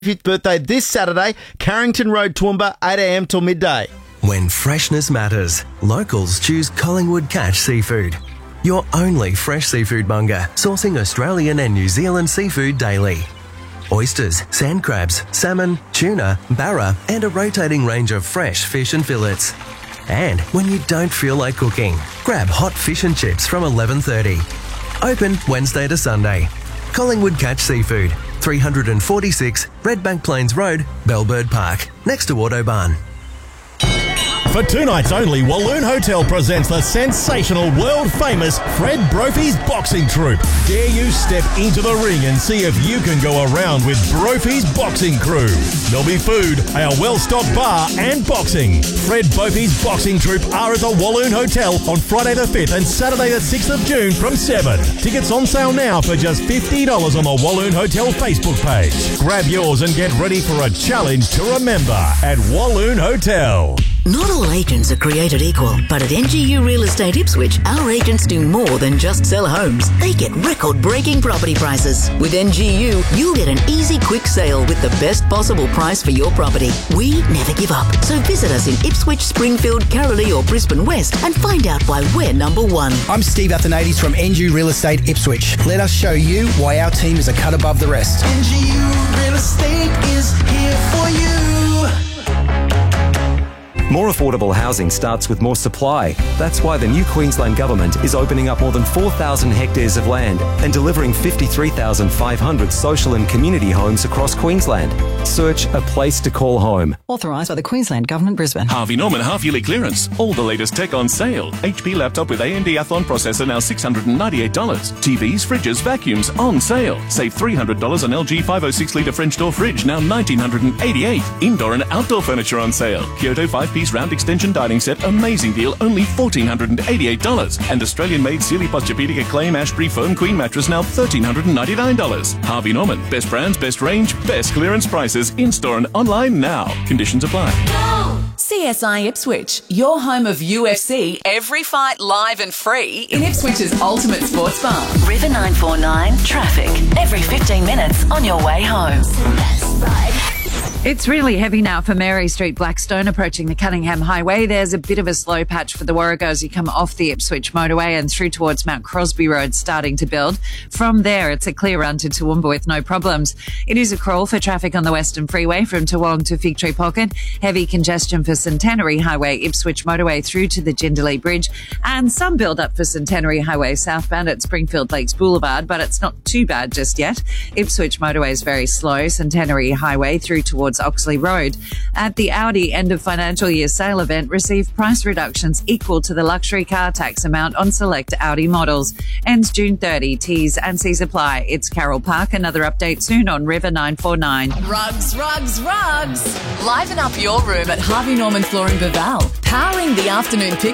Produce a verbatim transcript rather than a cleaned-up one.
fifth birthday this Saturday, Carrington Road, Toowoomba, eight a m till midday. When freshness matters, locals choose Collingwood Catch Seafood. Your only fresh seafood monger, sourcing Australian and New Zealand seafood daily. Oysters, sand crabs, salmon, tuna, barra, and a rotating range of fresh fish and fillets. And when you don't feel like cooking, grab hot fish and chips from eleven thirty. Open Wednesday to Sunday. Collingwood Catch Seafood, three forty-six Redbank Plains Road, Bellbird Park, next to Autobahn. For two nights only, Walloon Hotel presents the sensational, world-famous Fred Brophy's Boxing Troupe. Dare you step into the ring and see if you can go around with Brophy's Boxing Crew. There'll be food, a well-stocked bar and boxing. Fred Brophy's Boxing Troupe are at the Walloon Hotel on Friday the fifth and Saturday the sixth of June from seven. Tickets on sale now for just fifty dollars on the Walloon Hotel Facebook page. Grab yours and get ready for a challenge to remember at Walloon Hotel. Not all agents are created equal, but at N G U Real Estate Ipswich, our agents do more than just sell homes. They get record-breaking property prices. With N G U, you'll get an easy, quick sale with the best possible price for your property. We never give up, so visit us in Ipswich, Springfield, Karralee or Brisbane West and find out why we're number one. I'm Steve Athanades from N G U Real Estate Ipswich. Let us show you why our team is a cut above the rest. N G U Real Estate is here for you. More affordable housing starts with more supply. That's why the new Queensland Government is opening up more than four thousand hectares of land and delivering fifty-three thousand five hundred social and community homes across Queensland. Search a place to call home. Authorised by the Queensland Government, Brisbane. Harvey Norman half-yearly clearance. All the latest tech on sale. H P laptop with A M D Athlon processor now six hundred ninety-eight dollars. T Vs, fridges, vacuums on sale. Save three hundred dollars on L G five oh six litre French door fridge, now one thousand nine hundred eighty-eight dollars. Indoor and outdoor furniture on sale. Kyoto five-piece round extension dining set, amazing deal, only one thousand four hundred eighty-eight dollars. And Australian-made Sealy Posturepedic Acclaim Ashbury Foam Queen mattress, now one thousand three hundred ninety-nine dollars. Harvey Norman, best brands, best range, best clearance prices, in-store and online now. Conditions apply. C S I Ipswich, your home of U F C, every fight live and free in Ipswich's ultimate sports bar. River nine four nine, traffic, every fifteen minutes on your way home. It's really heavy now for Mary Street, Blackstone, approaching the Cunningham Highway. There's a bit of a slow patch for the Warrego as you come off the Ipswich motorway and through towards Mount Crosby Road, starting to build. From there, it's a clear run to Toowoomba with no problems. It is a crawl for traffic on the Western Freeway from Toowong to Fig Tree Pocket. Heavy congestion for Centenary Highway, Ipswich motorway through to the Jindalee Bridge, and some build-up for Centenary Highway southbound at Springfield Lakes Boulevard, but it's not too bad just yet. Ipswich motorway is very slow. Centenary Highway through towards Oxley Road. At the Audi end of financial year sale event, receive price reductions equal to the luxury car tax amount on select Audi models. Ends June thirtieth. T's and C's apply. It's Carroll Park. Another update soon on River nine four nine. Rugs, rugs, rugs. Liven up your room at Harvey Norman Flooring Beval. Powering the afternoon pick